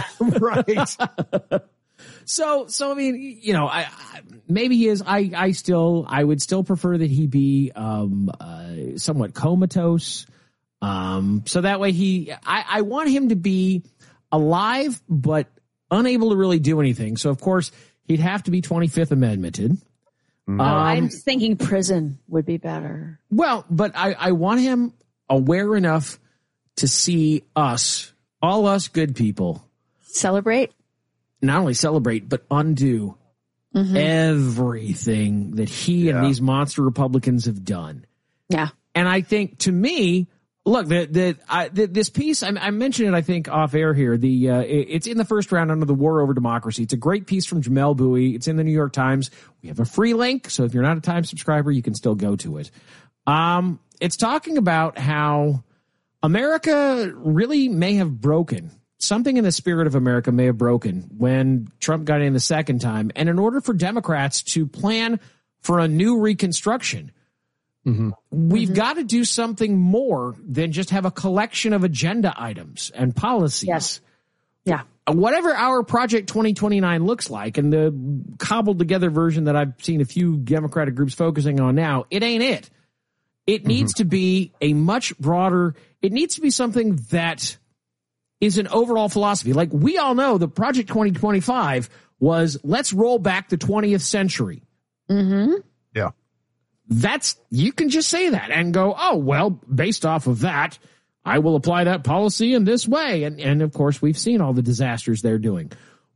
right. So, so I mean, you know, I, I maybe he is. I, I still, I would still prefer that he be um, uh, somewhat comatose. Um, so that way he, I, I want him to be alive but unable to really do anything. So of course he'd have to be twenty-fifth Amendmented. Mm-hmm. Um, oh, I'm thinking prison would be better. Well, but I, I want him aware enough to see us, all us good people, celebrate. Not only celebrate, but undo mm-hmm. everything that he yeah. and these monster Republicans have done. Yeah. And I think, to me, look, the, the, I, the, this piece, I, I mentioned it, I think, off air here. The uh, it, It's in the first round under the War Over Democracy. It's a great piece from Jamel Bowie. It's in the New York Times. We have a free link, so if you're not a Times subscriber, you can still go to it. Um, it's talking about how America really may have broken. Something in the spirit of America may have broken when Trump got in the second time. And in order for Democrats to plan for a new reconstruction, mm-hmm. we've mm-hmm. got to do something more than just have a collection of agenda items and policies. Yes. Yeah. Whatever our Project twenty twenty-nine looks like, and the cobbled together version that I've seen a few Democratic groups focusing on now, it ain't it. It mm-hmm. needs to be a much broader, it needs to be something that is an overall philosophy. Like we all know the Project twenty twenty-five was let's roll back the twentieth century. Mm-hmm. Yeah. That's, you can just say that and go, oh, well, based off of that, I will apply that policy in this way. And, and of course, we've seen all the disasters they're doing.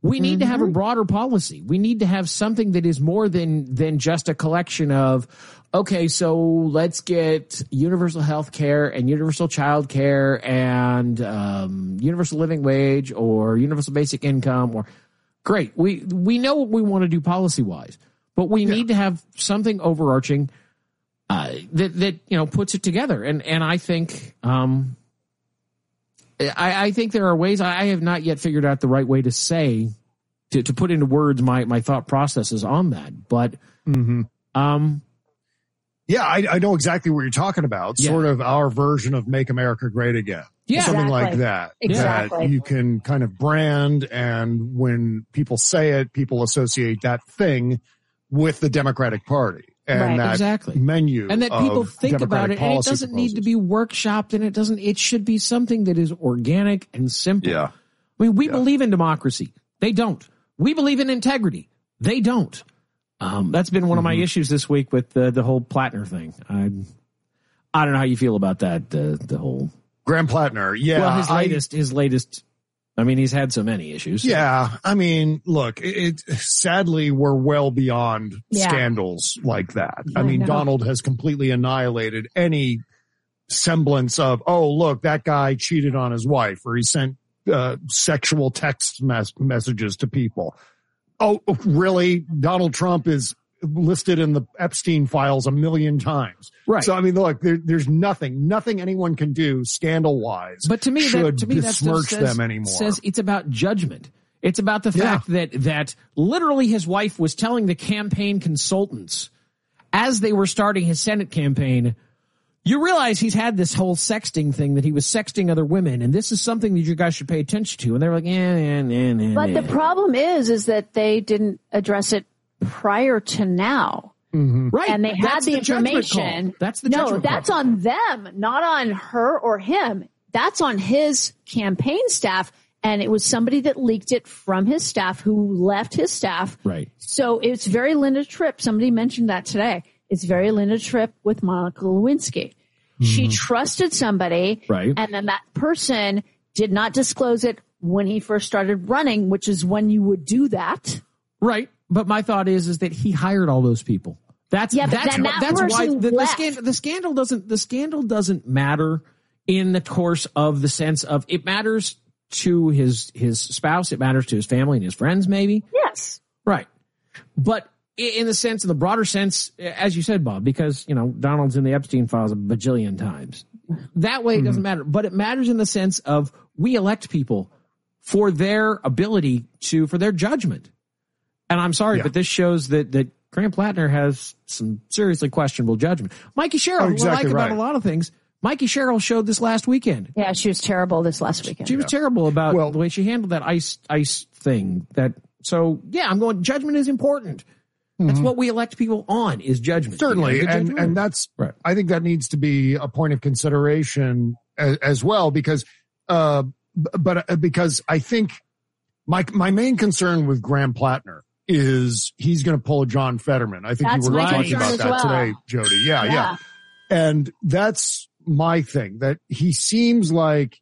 We need Mm-hmm. to have a broader policy. We need to have something that is more than than just a collection of, okay, so let's get universal health care and universal child care and um, universal living wage or universal basic income. Or great, we we know what we want to do policy wise, but we yeah. need to have something overarching uh, that that you know puts it together. And and I think um, I, I think there are ways. I have not yet figured out the right way to say to to put into words my my thought processes on that, but. Mm-hmm. Um, Yeah, I, I know exactly what you're talking about. Yeah. Sort of our version of Make America Great Again. Yeah, something exactly. like that. Exactly. That you can kind of brand, and when people say it, people associate that thing with the Democratic Party and right. that exactly. menu. And that people think about it, and it doesn't proposals. need to be workshopped, and it doesn't. It should be something that is organic and simple. Yeah. I mean, we yeah. believe in democracy. They don't. We believe in integrity. They don't. Um, that's been one of my mm-hmm. issues this week with the, the whole Plattner thing. I, I don't know how you feel about that. Uh, the whole Graham Plattner. Yeah. Well, his I, latest, his latest, I mean, he's had so many issues. So. Yeah. I mean, look, it, it sadly we're well beyond yeah. scandals like that. I, I mean, know. Donald has completely annihilated any semblance of, oh, look, that guy cheated on his wife, or he sent uh, sexual text mes- messages to people. Oh, really? Donald Trump is listed in the Epstein files a million times. Right. So, I mean, look, there, there's nothing, nothing anyone can do scandal wise. But to me, should that, to me, that besmirch says, them anymore. Says it's about judgment. It's about the fact yeah. that, that literally his wife was telling the campaign consultants as they were starting his Senate campaign, you realize he's had this whole sexting thing, that he was sexting other women, and this is something that you guys should pay attention to. And they were like, yeah, yeah, yeah, yeah. But yeah. the problem is, is that they didn't address it prior to now. Mm-hmm. Right. And they had that's the, the information. Call. That's the no, judgment that's call. on them, not on her or him. That's on his campaign staff. And it was somebody that leaked it from his staff who left his staff. Right. So it's very Linda Tripp. Somebody mentioned that today. It's very Linda Tripp with Monica Lewinsky. Mm-hmm. She trusted somebody. Right. And then that person did not disclose it when he first started running, which is when you would do that. Right. But my thought is, is that he hired all those people. That's, yeah, that's, then what, that that's why the, the, scandal, the scandal doesn't, the scandal doesn't matter in the course of the sense of it matters to his, his spouse. It matters to his family and his friends, maybe. Yes. Right. But in the sense, in the broader sense, as you said, Bob, because, you know, Donald's in the Epstein files a bajillion times. That way it doesn't matter. But it matters in the sense of we elect people for their ability to, for their judgment. And I'm sorry, yeah. but this shows that, that Graham Plattner has some seriously questionable judgment. Mikey Sherrill, oh, exactly who I like right. about a lot of things, Mikey Sherrill showed this last weekend. Yeah, she was terrible this last weekend. She was yeah. terrible about well, the way she handled that ice ice thing. That so yeah, I'm going. Judgment is important. Mm-hmm. That's what we elect people on, is judgment. Certainly, and judgment. and that's right. I think that needs to be a point of consideration as, as well, because uh, but uh, because I think my my main concern with Graham Plattner is he's going to pull a John Fetterman. I think that's you were my talking about as that well. today, Jody. Yeah, yeah, yeah. And that's my thing, that he seems like,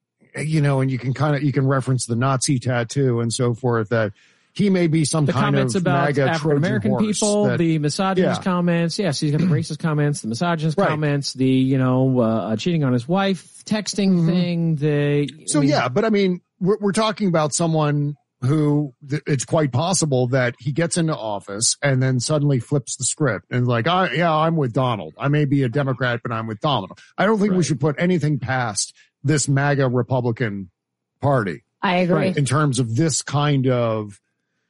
you know, and you can kind of, you can reference the Nazi tattoo and so forth, that he may be some the kind comments of about MAGA African American people, that, the misogynist yeah. comments. Yes, he's got the racist comments, the misogynist right. comments, the, you know, uh, cheating on his wife, texting mm-hmm. thing. The So, I mean, yeah, but I mean, we're, we're talking about someone who th- it's quite possible that he gets into office and then suddenly flips the script and like, I, yeah, I'm with Donald. I may be a Democrat, but I'm with Donald. I don't think right. we should put anything past this MAGA Republican Party. I agree. In terms of this kind of,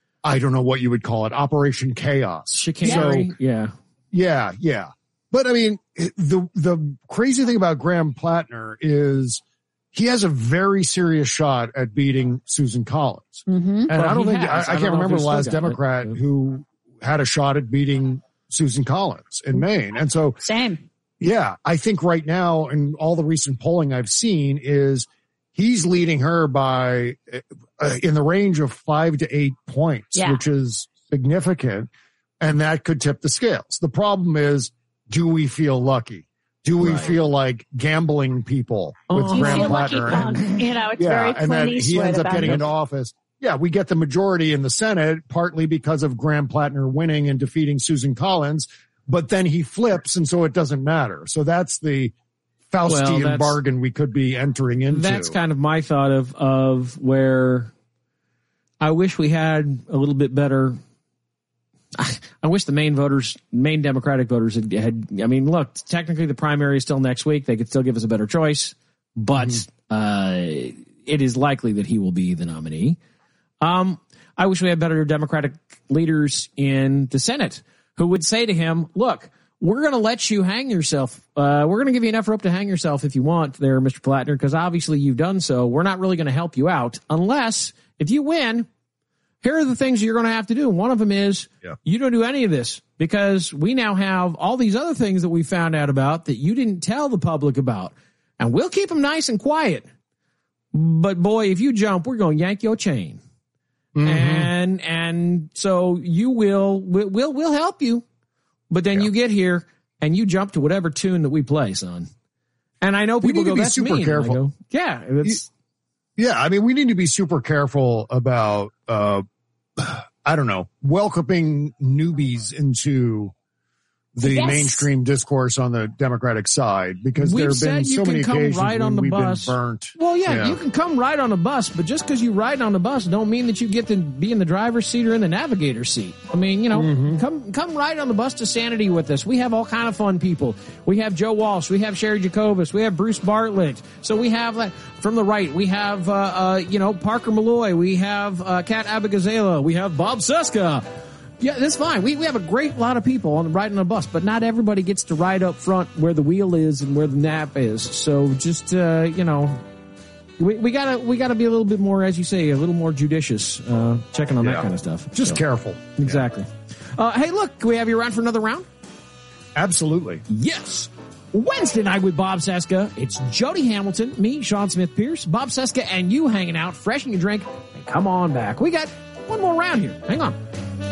I don't know what you would call it, Operation Chaos. Chicanery. So, yeah. Yeah, yeah. But I mean, the, the crazy thing about Graham Plattner is he has a very serious shot at beating Susan Collins. Mm-hmm. And well, I don't think, has. I, I, I can't remember the last Democrat it. who had a shot at beating Susan Collins in Maine. And so, same. Yeah, I think right now, and all the recent polling I've seen, is he's leading her by uh, in the range of five to eight points, yeah. which is significant. And that could tip the scales. The problem is, do we feel lucky? Do we right. feel like gambling people with oh, Graham Plattner? And, you know, it's yeah, very and then he ends up getting it. into office. yeah, we get the majority in the Senate, partly because of Graham Plattner winning and defeating Susan Collins, but then he flips, and so it doesn't matter. So that's the Faustian well, bargain we could be entering into. That's kind of my thought of of where I wish we had a little bit better. I wish the main voters, main Democratic voters had, had, I mean, look, technically the primary is still next week. They could still give us a better choice, but mm-hmm. uh, it is likely that he will be the nominee. Um, I wish we had better Democratic leaders in the Senate who would say to him, look, we're going to let you hang yourself. Uh, we're going to give you enough rope to hang yourself if you want there, Mister Plattner, because obviously you've done so. We're not really going to help you out unless if you win, here are the things you're going to have to do. One of them is yeah. you don't do any of this because we now have all these other things that we found out about that you didn't tell the public about. And we'll keep them nice and quiet. But boy, if you jump, we're going to yank your chain. Mm-hmm. And, and so you will, we'll, we'll help you. But then yeah. you get here and you jump to whatever tune that we play, son. And I know people go, that's super mean. Careful. Go, yeah. It's, Yeah, I mean, we need to be super careful about, uh, I don't know, welcoming newbies into the yes. mainstream discourse on the Democratic side, because We've there have been so many occasions right when we've bus. been burnt. Well, yeah, yeah, you can come right on the bus, but just because you ride on the bus don't mean that you get to be in the driver's seat or in the navigator's seat. I mean, you know, mm-hmm. come come right on the bus to Sanity with us. We have all kind of fun people. We have Joe Walsh. We have Sherry Jacobus. We have Bruce Bartlett. So we have, like, from the right, we have, uh, uh, you know, Parker Malloy. We have uh, Kat Abigazela. We have Bob Seska. Yeah, that's fine. We we have a great lot of people on riding on a bus, but not everybody gets to ride up front where the wheel is and where the nap is. So just uh, you know, we we gotta we gotta be a little bit more, as you say, a little more judicious, uh, checking on yeah. that kind of stuff. Just so, careful. Exactly. Yeah. Uh, hey, look, can we have you around for another round? Absolutely. Yes. Wednesday night with Bob Seska. It's Jody Hamilton, me, Sean Smith Pierce, Bob Seska, and you hanging out, freshen your drink, and come on back. We got one more round here. Hang on.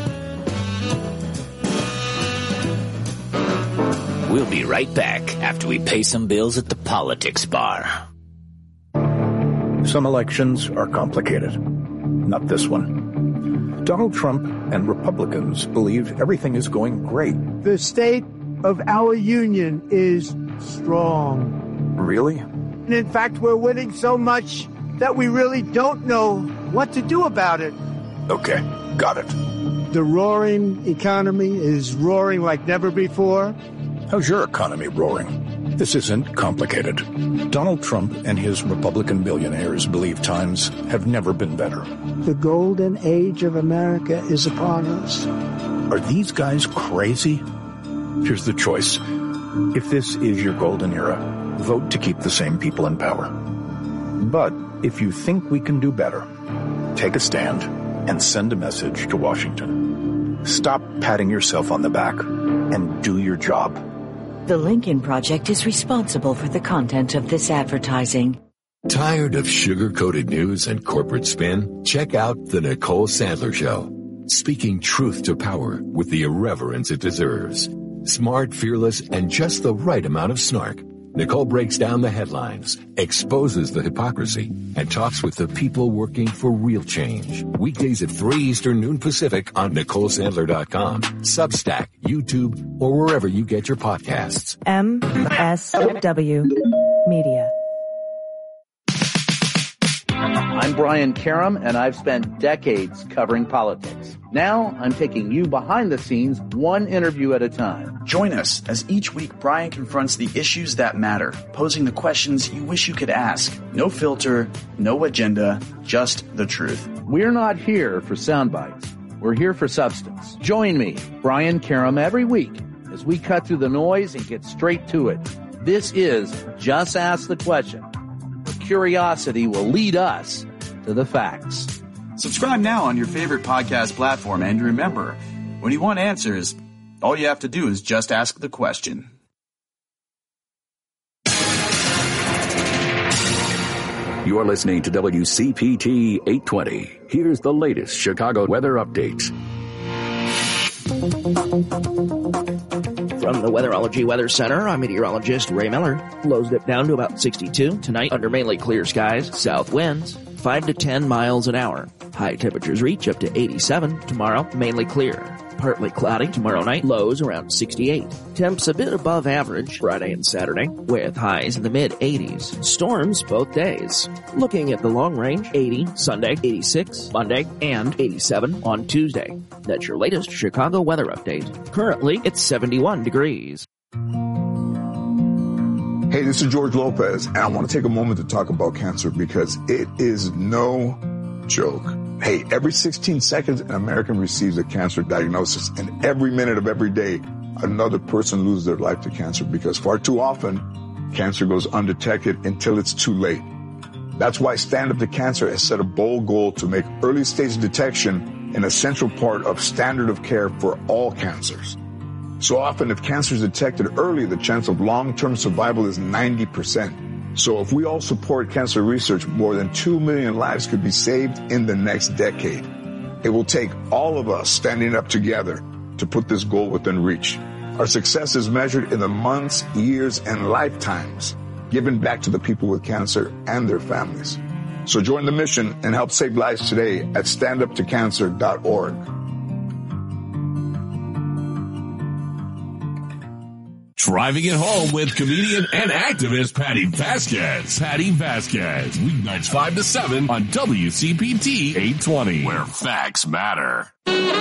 We'll be right back after we pay some bills at the politics bar. Some elections are complicated. Not this one. Donald Trump and Republicans believe everything is going great. The state of our union is strong. Really? And in fact, we're winning so much that we really don't know what to do about it. Okay, got it. The roaring economy is roaring like never before. How's your economy roaring? This isn't complicated. Donald Trump and his Republican billionaires believe times have never been better. The golden age of America is upon us. Are these guys crazy? Here's the choice. If this is your golden era, vote to keep the same people in power. But if you think we can do better, take a stand and send a message to Washington. Stop patting yourself on the back and do your job. The Lincoln Project is responsible for the content of this advertising. Tired of sugar-coated news and corporate spin? Check out The Nicole Sandler Show. Speaking truth to power with the irreverence it deserves. Smart, fearless, and just the right amount of snark. Nicole breaks down the headlines, exposes the hypocrisy, and talks with the people working for real change. Weekdays at three Eastern, noon Pacific on Nicole Sandler dot com, Substack, YouTube, or wherever you get your podcasts. M S W Media. I'm Brian Karem, and I've spent decades covering politics. Now, I'm taking you behind the scenes, one interview at a time. Join us as each week Brian confronts the issues that matter, posing the questions you wish you could ask. No filter, no agenda, just the truth. We're not here for sound bites. We're here for substance. Join me, Brian Karem, every week as we cut through the noise and get straight to it. This is Just Ask the Question. Curiosity will lead us to the facts. Subscribe now on your favorite podcast platform, and remember, when you want answers, all you have to do is just ask the question. You're listening to W C P T eight twenty. Here's the latest Chicago weather update. From the Weatherology Weather Center, I'm meteorologist Ray Miller. Lows dip down to about sixty-two. Tonight, under mainly clear skies, south winds. five to ten miles an hour. High temperatures reach up to eighty-seven. Tomorrow, mainly clear. Partly cloudy tomorrow night, lows around sixty-eight. Temps a bit above average Friday and Saturday, with highs in the mid-eighties. Storms both days. Looking at the long range, eighty Sunday, eighty-six Monday, and eighty-seven on Tuesday. That's your latest Chicago weather update. Currently, it's seventy-one degrees. Hey, this is George Lopez, and I want to take a moment to talk about cancer because it is no joke. Hey, every sixteen seconds, an American receives a cancer diagnosis, and every minute of every day, another person loses their life to cancer because far too often, cancer goes undetected until it's too late. That's why Stand Up to Cancer has set a bold goal to make early stage detection an essential part of standard of care for all cancers. So often, if cancer is detected early, the chance of long-term survival is ninety percent. So if we all support cancer research, more than two million lives could be saved in the next decade. It will take all of us standing up together to put this goal within reach. Our success is measured in the months, years, and lifetimes given back to the people with cancer and their families. So join the mission and help save lives today at stand up to cancer dot org. Driving it home with comedian and activist Patty Vasquez. Patty Vasquez. Weeknights five to seven on W C P T eight twenty, where facts matter.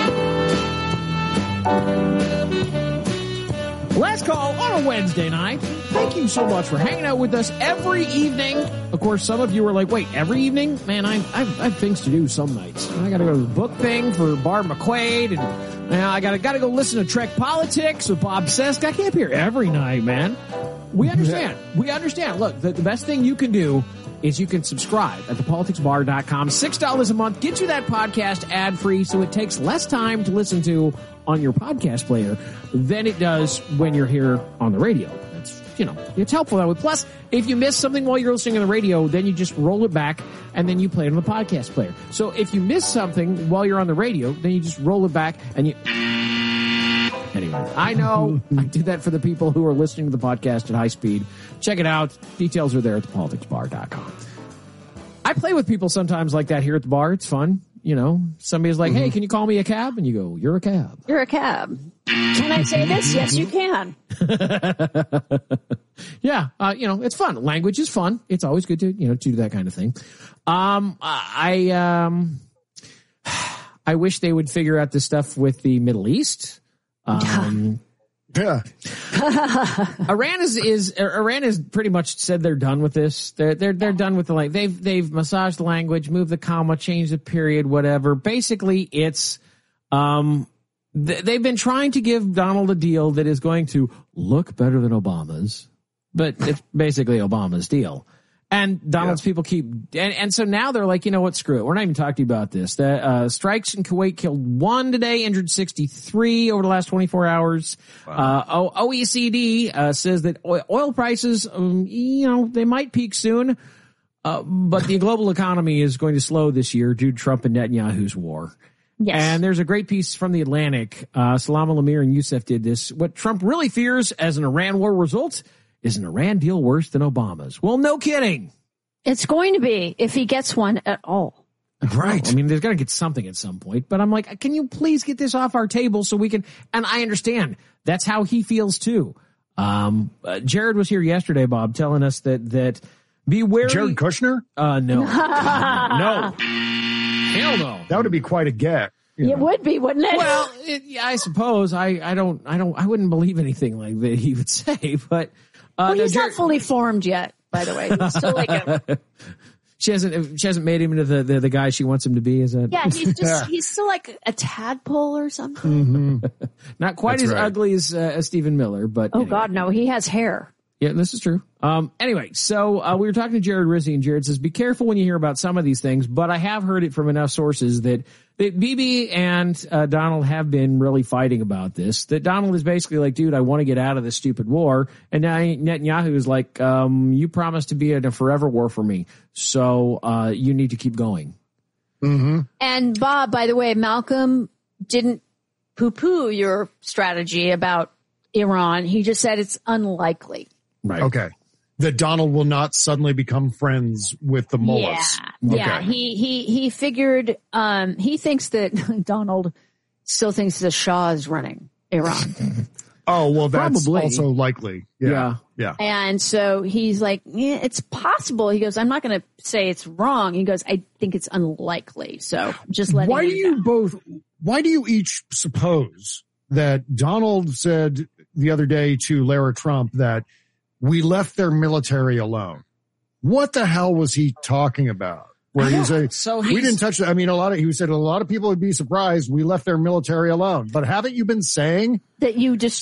Last call on a Wednesday night. Thank you so much for hanging out with us every evening. Of course, some of you were like, wait, every evening? Man, I, I've, I have things to do some nights. I got to go to the book thing for Barb McQuaid, and now I got to got to go listen to Trek Politics with Bob Sesk. I can't be here every night, man. We understand. We understand. Look, the, the best thing you can do is you can subscribe at the politics bar dot com. six dollars a month gets you that podcast ad-free, so it takes less time to listen to on your podcast player than it does when you're here on the radio. That's, you know, it's helpful that way. Plus, if you miss something while you're listening on the radio, then you just roll it back and then you play it on the podcast player. So if you miss something while you're on the radio, then you just roll it back and you... Anyway, I know I did that for the people who are listening to the podcast at high speed. Check it out. Details are there at the politics bar dot com. I play with people sometimes like that here at the bar. It's fun. You know, somebody's like, mm-hmm. hey, can you call me a cab? And you go, you're a cab. You're a cab. Can I say this? Yes, you can. Yeah, uh, you know, it's fun. Language is fun. It's always good to, you know, to do that kind of thing. Um, I, um, I wish they would figure out this stuff with the Middle East. Um, yeah. Iran is, is, Iran has pretty much said they're done with this. They're, they're, they're done with the, like, they've, they've massaged the language, moved the comma, changed the period, whatever. Basically, it's, um, th- they've been trying to give Donald a deal that is going to look better than Obama's, but it's basically Obama's deal. And Donald's yeah. people keep, and, and so now they're like, you know what, screw it. We're not even talking about this. The uh, strikes in Kuwait killed one today, injured sixty-three over the last twenty-four hours. Wow. Uh, O E C D uh, says that oil prices, um, you know, they might peak soon, uh, but the global economy is going to slow this year due to Trump and Netanyahu's war. Yes. And there's a great piece from The Atlantic. Uh, Salam al-Amir and Youssef did this. What Trump really fears as an Iran war result is an Iran deal worse than Obama's? Well, no kidding. It's going to be if he gets one at all. Right. I mean, there's got to get something at some point. But I'm like, can you please get this off our table so we can? And I understand that's how he feels too. Um, uh, Jared was here yesterday, Bob, telling us that that be wary. Jared Kushner? Uh, no, no, hell no. That would be quite a get. You it know. would be, wouldn't it? Well, it, yeah, I suppose. I, I don't, I don't, I wouldn't believe anything like that he would say, but. Uh, well, he's no, not fully formed yet, by the way. He's still like a... She hasn't, she hasn't made him into the, the, the guy she wants him to be, is that? Yeah, he's just, yeah. he's still like a tadpole or something. Mm-hmm. Not quite That's as right. ugly as, uh, as Stephen Miller, but. Oh, anyway. God, no, he has hair. Yeah, this is true. Um, anyway, so, uh, we were talking to Jared Rizzi, and Jared says, be careful when you hear about some of these things, but I have heard it from enough sources that, that Bibi and, uh, Donald have been really fighting about this, that Donald is basically like, dude, I want to get out of this stupid war. And now Netanyahu is like, um, you promised to be in a forever war for me. So, uh, you need to keep going. Mm-hmm. And Bob, by the way, Malcolm didn't poo-poo your strategy about Iran. He just said it's unlikely. Right. Okay. that Donald will not suddenly become friends with the mullahs. Yeah, Okay. yeah. He he he figured. Um, he thinks that Donald still thinks the Shah is running Iran. Oh, well, that's Probably. also likely. Yeah. Yeah. And so he's like, yeah, it's possible. He goes, I'm not going to say it's wrong. He goes, I think it's unlikely. So just let Why do you both, why do you each suppose that Donald said the other day to Lara Trump that we left their military alone? What the hell was he talking about? Where he's a, So we he's- didn't touch that. I mean, a lot of, he said a lot of people would be surprised we left their military alone. But haven't you been saying that you just